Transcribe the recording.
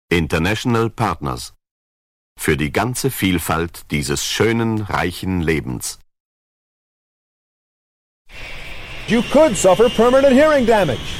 International Partners. Für die ganze Vielfalt dieses schönen, reichen Lebens. You could suffer permanent hearing damage.